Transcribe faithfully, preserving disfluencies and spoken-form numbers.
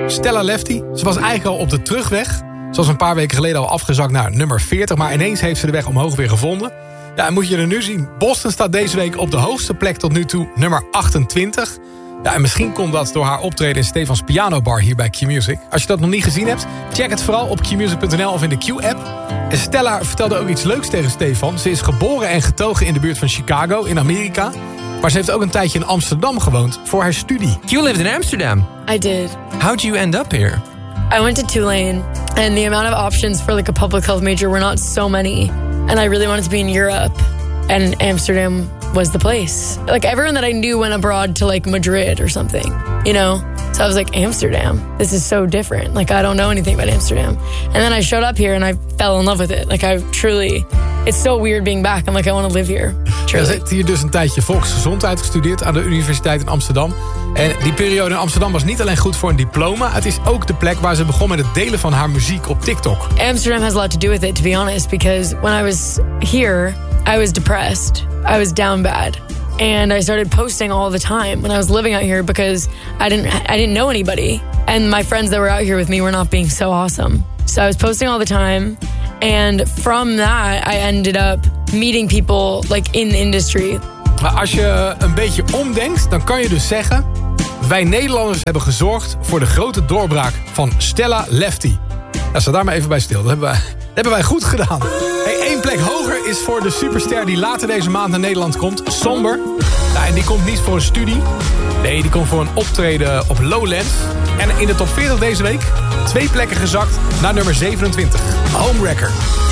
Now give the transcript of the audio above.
Stella Lefty. Ze was eigenlijk al op de terugweg. Ze was een paar weken geleden al afgezakt naar nummer veertig... maar ineens heeft ze de weg omhoog weer gevonden. Ja, en moet je er nu zien. Boston staat deze week op de hoogste plek tot nu toe, nummer achtentwintig. Ja, en misschien komt dat door haar optreden in Stefans Piano Bar hier bij Q-Music. Als je dat nog niet gezien hebt, check het vooral op q music punt n l of in de Q-app. En Stella vertelde ook iets leuks tegen Stefan. Ze is geboren en getogen in de buurt van Chicago in Amerika. Maar ze heeft ook een tijdje in Amsterdam gewoond voor haar studie. You lived in Amsterdam. I did. How'd you end up here? I went to Tulane, and the amount of options for like a public health major were not so many. And I really wanted to be in Europe, and Amsterdam was the place. Like everyone that I knew went abroad to like Madrid or something, you know? So I was like, Amsterdam, this is so different. Like I don't know anything about Amsterdam. And then I showed up here and I fell in love with it. Like I truly, it's so weird being back. I'm like, I want to live here. Ze heeft hier dus een tijdje volksgezondheid gestudeerd aan de Universiteit in Amsterdam. En die periode in Amsterdam was niet alleen goed voor een diploma. Het is ook de plek waar ze begon met het delen van haar muziek op TikTok. Amsterdam has a lot to do with it, to be honest. Because when I was here, I was depressed. I was down bad. And I started posting all the time when I was living out here because I didn't I didn't know anybody. And my friends that were out here with me were not being so awesome. So I was posting all the time. And from that, I ended up meeting people like in the industry. Maar als je een beetje omdenkt, dan kan je dus zeggen... wij Nederlanders hebben gezorgd voor de grote doorbraak van Stella Lefty. Ja, sta daar maar even bij stil. Dat hebben wij, dat hebben wij goed gedaan. Hey, één plek hoger is voor de superster die later deze maand naar Nederland komt. Somber. Nou, en die komt niet voor een studie. Nee, die komt voor een optreden op Lowlands. En in de top veertig deze week twee plekken gezakt naar nummer zevenentwintig. Homewrecker.